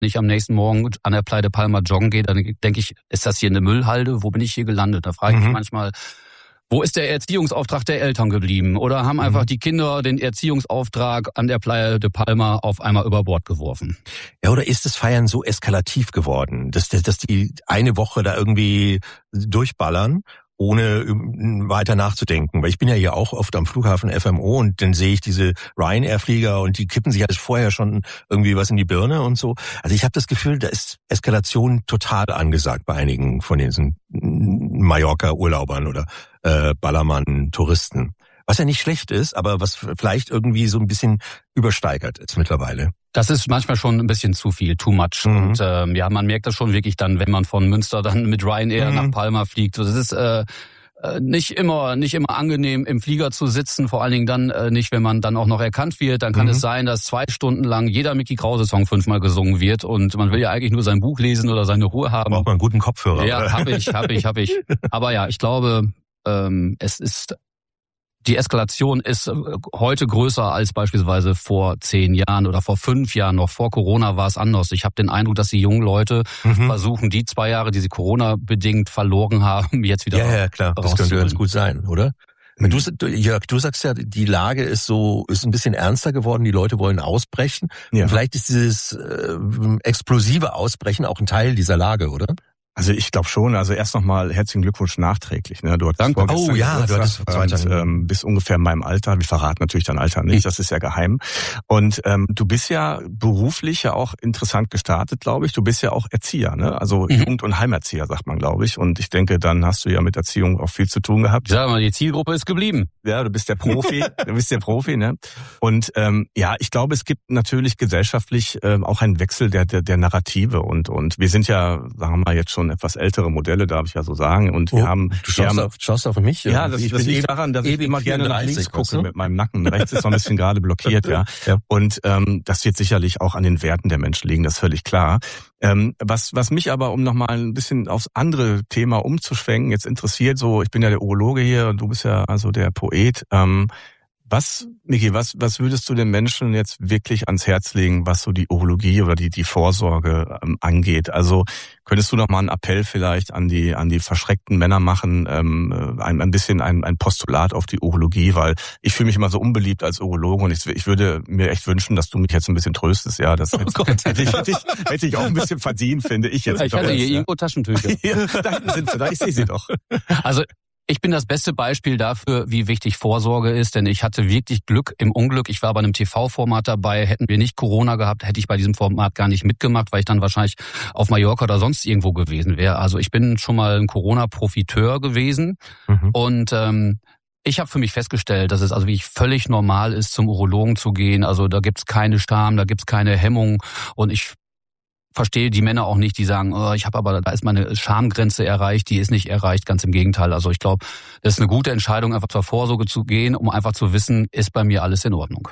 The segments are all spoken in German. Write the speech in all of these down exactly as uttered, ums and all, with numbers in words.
Wenn ich am nächsten Morgen an der Playa de Palma joggen gehe, dann denke ich, ist das hier eine Müllhalde? Wo bin ich hier gelandet? Da frage ich Mhm. mich manchmal, wo ist der Erziehungsauftrag der Eltern geblieben? Oder haben einfach die Kinder den Erziehungsauftrag an der Playa de Palma auf einmal über Bord geworfen? Ja, oder ist das Feiern so eskalativ geworden, dass, dass die eine Woche da irgendwie durchballern, ohne weiter nachzudenken? Weil ich bin ja hier auch oft am Flughafen F M O und dann sehe ich diese Ryanair-Flieger und die kippen sich alles vorher schon irgendwie was in die Birne und so. Also ich habe das Gefühl, da ist Eskalation total angesagt bei einigen von diesen Mallorca-Urlaubern oder äh, Ballermann-Touristen. Was ja nicht schlecht ist, aber was vielleicht irgendwie so ein bisschen übersteigert ist mittlerweile. Das ist manchmal schon ein bisschen zu viel, too much. Mhm. Und ähm, ja, man merkt das schon wirklich dann, wenn man von Münster dann mit Ryanair Mhm. nach Palma fliegt. Das ist äh, nicht immer nicht immer angenehm, im Flieger zu sitzen, vor allen Dingen dann äh, nicht, wenn man dann auch noch erkannt wird. Dann kann Mhm. es sein, dass zwei Stunden lang jeder Mickey Krause-Song fünfmal gesungen wird und man will ja eigentlich nur sein Buch lesen oder seine Ruhe haben. Braucht man einen guten Kopfhörer. Ja, habe ich, habe ich, habe ich. Aber ja, ich glaube, ähm, es ist die Eskalation ist heute größer als beispielsweise vor zehn Jahren oder vor fünf Jahren. Noch vor Corona war es anders. Ich habe den Eindruck, dass die jungen Leute Mhm. versuchen, die zwei Jahre, die sie Corona-bedingt verloren haben, jetzt wieder Ja, ja, klar. Das könnte rauszuholen. ganz gut sein, oder? Du, du, Jörg, du sagst ja, die Lage ist so, ist ein bisschen ernster geworden. Die Leute wollen ausbrechen. Ja. Und vielleicht ist dieses äh, explosive Ausbrechen auch ein Teil dieser Lage, oder? Also ich glaube schon. Also erst nochmal herzlichen Glückwunsch nachträglich. Ne? Du hattest Danke. vorgestern Oh ja, du hattest Geburtstag vor zwei und, Tagen. ähm, bist ungefähr in meinem Alter. Wir verraten natürlich dein Alter nicht, das ist ja geheim. Und ähm, du bist ja beruflich ja auch interessant gestartet, glaube ich. Du bist ja auch Erzieher, ne? Also Mhm. Jugend- und Heimerzieher, sagt man, glaube ich. Und ich denke, dann hast du ja mit Erziehung auch viel zu tun gehabt. Ich sag mal, die Zielgruppe ist geblieben. Ja, du bist der Profi, du bist der Profi, ne? Und ähm, ja, ich glaube, es gibt natürlich gesellschaftlich ähm, auch einen Wechsel der, der der Narrative und und wir sind ja, sagen wir mal, jetzt schon etwas ältere Modelle, darf ich ja so sagen. Und wir Oh, haben, Du wir schaust, haben auf, schaust auf mich? ja, das, ich das bin liegt ewig- daran, dass ich ewig immer gerne nach vierunddreißig, links gucke weißt du? mit meinem Nacken. Rechts ist noch ein bisschen gerade blockiert, ja. Ja. Und ähm, das wird sicherlich auch an den Werten der Menschen liegen, das ist völlig klar. Ähm, was was mich aber, um nochmal ein bisschen aufs andere Thema umzuschwenken, jetzt interessiert, so, ich bin ja der Urologe hier und du bist ja also der Poet. Ähm, was, Miki, was was würdest du den Menschen jetzt wirklich ans Herz legen, was so die Urologie oder die die Vorsorge ähm, angeht? Also könntest du noch mal einen Appell vielleicht an die an die verschreckten Männer machen, ähm, ein, ein bisschen ein, ein Postulat auf die Urologie, weil ich fühle mich immer so unbeliebt als Urologe und ich, ich würde mir echt wünschen, dass du mich jetzt ein bisschen tröstest. Ja, das hätte, Gott. hätte, ich, hätte, ich, hätte ich auch ein bisschen verdient, finde ich jetzt. Ich hatte hier ja. irgendwo Taschentücher. Ja, da sind sie, da ich sehe sie doch. Also ich bin das beste Beispiel dafür, wie wichtig Vorsorge ist, denn ich hatte wirklich Glück im Unglück. Ich war bei einem T V-Format dabei. Hätten wir nicht Corona gehabt, hätte ich bei diesem Format gar nicht mitgemacht, weil ich dann wahrscheinlich auf Mallorca oder sonst irgendwo gewesen wäre. Also ich bin schon mal ein Corona-Profiteur gewesen Mhm. und ähm, ich habe für mich festgestellt, dass es also wirklich völlig normal ist, zum Urologen zu gehen. Also da gibt's keine Scham, da gibt's keine Hemmung und ich verstehe die Männer auch nicht, die sagen, oh, ich habe aber, da ist meine Schamgrenze erreicht, die ist nicht erreicht, ganz im Gegenteil. Also ich glaube, das ist eine gute Entscheidung, einfach zur Vorsorge zu gehen, um einfach zu wissen, ist bei mir alles in Ordnung.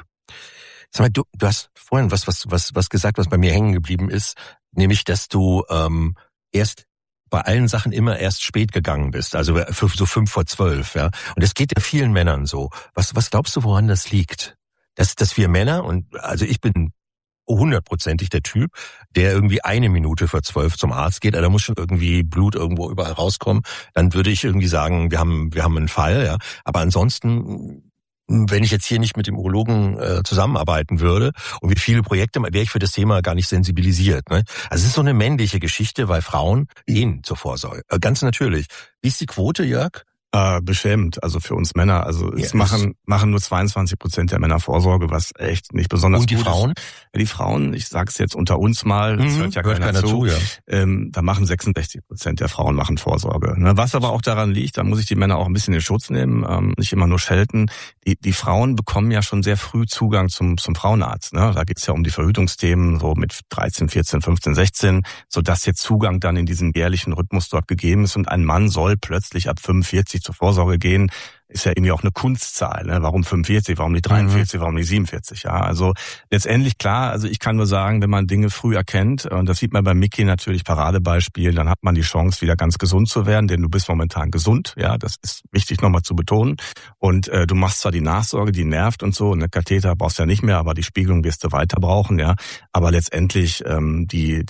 Sag mal, du, du hast vorhin was, was, was, was gesagt, was bei mir hängen geblieben ist, nämlich, dass du ähm, erst bei allen Sachen immer erst spät gegangen bist, also für so fünf vor zwölf, ja. Und das geht ja vielen Männern so. Was, was glaubst du, woran das liegt? Dass, dass wir Männer, und also ich bin hundertprozentig der Typ, der irgendwie eine Minute vor zwölf zum Arzt geht, also da muss schon irgendwie Blut irgendwo überall rauskommen, dann würde ich irgendwie sagen, wir haben, wir haben einen Fall, ja. Aber ansonsten, wenn ich jetzt hier nicht mit dem Urologen äh, zusammenarbeiten würde und wie viele Projekte, wäre ich für das Thema gar nicht sensibilisiert. Ne? Also es ist so eine männliche Geschichte, weil Frauen gehen zur Vorsorge. Äh, ganz natürlich. Wie ist die Quote, Jörg? Äh, beschämend, also für uns Männer. Also es Ja, machen machen nur zweiundzwanzig Prozent der Männer Vorsorge, was echt nicht besonders Und die gut Frauen? ist. Ja, die Frauen, ich sag's jetzt unter uns mal, das Mhm, hört ja hört keiner, keiner zu, zu, ja. ähm, da machen sechsundsechzig Prozent der Frauen machen Vorsorge. Ne? Was aber auch daran liegt, da muss ich die Männer auch ein bisschen in Schutz nehmen, ähm, nicht immer nur schelten. Die, die Frauen bekommen ja schon sehr früh Zugang zum zum Frauenarzt. Ne? Da geht's ja um die Verhütungsthemen, so mit dreizehn, vierzehn, fünfzehn, sechzehn, sodass jetzt Zugang dann in diesem jährlichen Rhythmus dort gegeben ist und ein Mann soll plötzlich ab fünfundvierzig zur Vorsorge gehen. ist ja irgendwie auch eine Kunstzahl. Ne? Warum fünfundvierzig, warum nicht dreiundvierzig, mhm. warum nicht siebenundvierzig? Ja, also letztendlich klar, also ich kann nur sagen, wenn man Dinge früh erkennt, und das sieht man bei Micky natürlich Paradebeispiel, dann hat man die Chance, wieder ganz gesund zu werden, denn du bist momentan gesund. Ja, das ist wichtig nochmal zu betonen. Und äh, du machst zwar die Nachsorge, die nervt und so, eine Katheter brauchst du ja nicht mehr, aber die Spiegelung wirst du weiter brauchen. Ja, aber letztendlich ähm, die